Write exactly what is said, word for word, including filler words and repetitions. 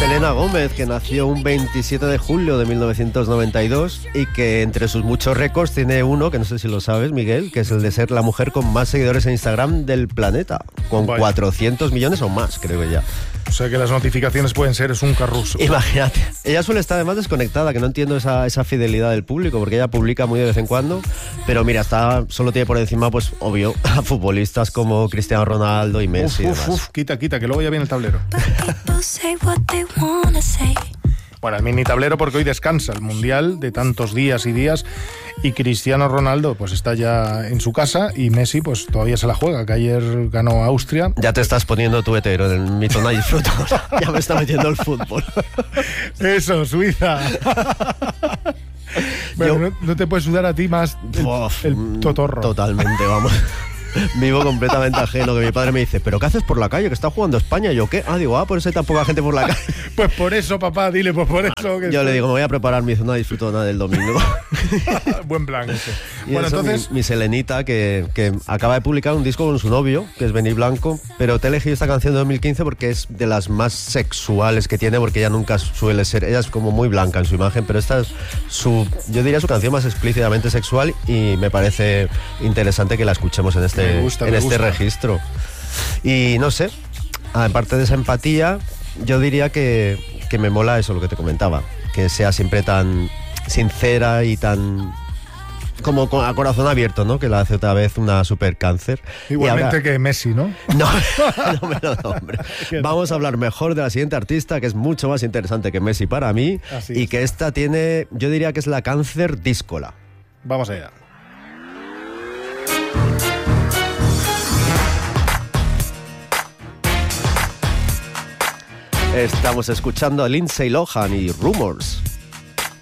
Selena Gómez, que nació un veintisiete de julio de mil novecientos noventa y dos y que entre sus muchos récords tiene uno, que no sé si lo sabes, Miguel, que es el de ser la mujer con más seguidores en Instagram del planeta, con Vaya. cuatrocientos millones o más, creo que ya. O sea que las notificaciones pueden ser, es un carruso. Imagínate. Ella suele estar además desconectada, que no entiendo esa, esa fidelidad del público, porque ella publica muy de vez en cuando, pero mira, está, solo tiene por encima, pues obvio, a futbolistas como Cristiano Ronaldo y Messi. Uf, uf, uf, quita, quita, que luego ya viene el tablero. Bueno, el mini tablero porque hoy descansa el Mundial de tantos días y días y Cristiano Ronaldo pues está ya en su casa y Messi pues todavía se la juega, que ayer ganó Austria. Ya te estás poniendo tu hetero en el mito, no disfruto. Ya me está metiendo el fútbol. Eso, Suiza. Bueno, Yo, no, no te puedes sudar a ti más el, Uf, el totorro. Totalmente, vamos. Vivo completamente ajeno, que mi padre me dice, ¿pero qué haces por la calle? Que está jugando España. Y yo, ¿qué? Ah, digo, ah, por eso hay tan poca gente por la calle. Pues por eso, papá, dile, pues por eso. Que yo está... le digo, me voy a preparar mi zona de disfrutona del domingo. Buen plan ese. Y bueno, eso, entonces... Mi, mi Selenita, que, que acaba de publicar un disco con su novio, que es Benny Blanco, pero te he elegido esta canción de dos mil quince porque es de las más sexuales que tiene, porque ella nunca suele ser, ella es como muy blanca en su imagen, pero esta es su, yo diría su canción más explícitamente sexual y me parece interesante que la escuchemos en este, me gusta, en me este gusta. registro. Y no sé, aparte de esa empatía, yo diría que, que me mola eso, lo que te comentaba, que sea siempre tan sincera y tan... como a corazón abierto, ¿no? Que la hace otra vez una super cáncer. Igualmente ahora... que Messi, ¿no? No, no me lo nombre. Vamos a hablar mejor de la siguiente artista, que es mucho más interesante que Messi para mí. Así y es. Que esta tiene, yo diría que es la cáncer díscola. Vamos allá. Estamos escuchando a Lindsay Lohan y Rumors.